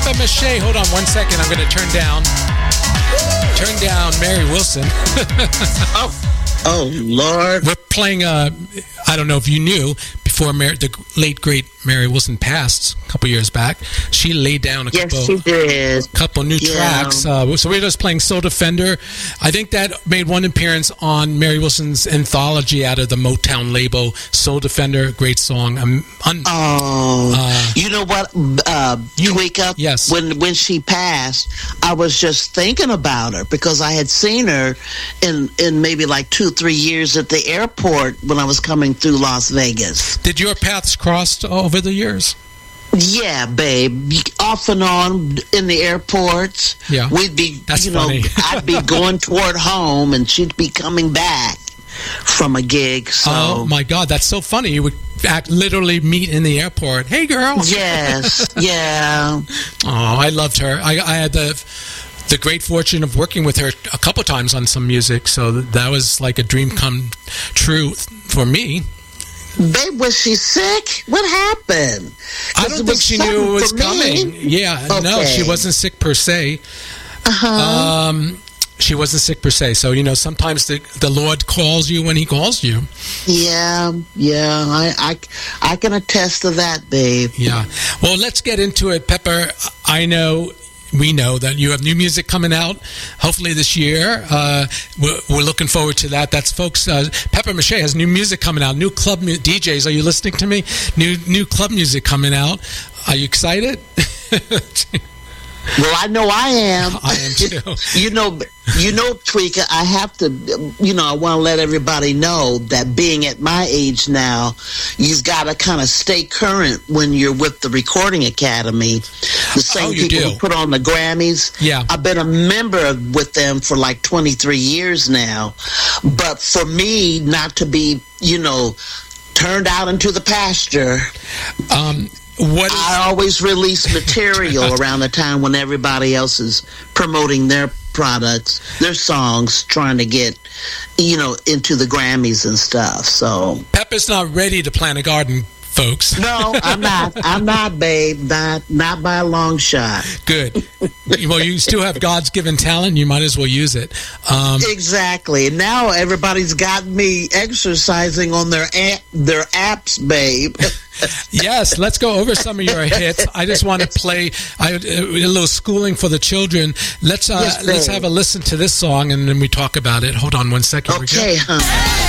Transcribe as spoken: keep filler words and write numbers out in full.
Papier-Mâché. Hold on one second. I'm going to turn down. Turn down Mary Wilson. oh. Oh, Lord. We're playing, uh, I don't know if you knew, before Mary, the late, great Mary Wilson passed a couple years back, she laid down a yes, couple, she did. couple new yeah. tracks. Uh, so we're just playing Soul Defender. I think that made one appearance on Mary Wilson's anthology out of the Motown label, Soul Defender. Great song. Um, un- oh, uh, you know what, uh, you, Tweeka? Yes. When, when she passed, I was just thinking about her because I had seen her in, in maybe like two, three years at the airport when I was coming through Las Vegas. Did your paths cross over the years? Yeah, babe. Off and on in the airports. Yeah. We'd be, That's you know, funny. I'd be going toward home and she'd be coming back from a gig. So. Oh, my God. That's so funny. You would act, literally meet in the airport. Hey, girl. Yes. Yeah. Oh, I loved her. I, I had the... the great fortune of working with her a couple times on some music, so that was like a dream come true for me. Babe, was she sick? What happened? I don't think she knew it was coming. Yeah, okay. No, she wasn't sick per se. Uh-huh. Um, she wasn't sick per se. So, you know, sometimes the, the Lord calls you when he calls you. Yeah, yeah. I, I, I can attest to that, babe. Yeah. Well, let's get into it, Pepper. I know... We know that you have new music coming out, hopefully this year. Uh, we're, we're looking forward to that. That's, folks, uh, Papier-Mâché has new music coming out, new club mu- D Js. Are you listening to me? New new club music coming out. Are you excited? Well, I know I am. I am too. you know, you know, Tweeka, I have to, you know, I want to let everybody know that being at my age now, you've got to kind of stay current when you're with the Recording Academy. The same oh, you people do. who put on the Grammys. Yeah. I've been a member with them for like twenty-three years now. But for me not to be, you know, turned out into the pasture. Um, What is- I always release material around the time when everybody else is promoting their products, their songs, trying to get, you know, into the Grammys and stuff. So Pepper's not ready to plant a garden, folks. No, I'm not. I'm not, babe. Not not by a long shot. Good. Well, you still have God's given talent. You might as well use it. Um, exactly. Now everybody's got me exercising on their app, their apps, babe. Yes, let's go over some of your hits. I just want to play I, a little schooling for the children. Let's uh, yes, let's have a listen to this song, and then we talk about it. Hold on one second. Okay, huh?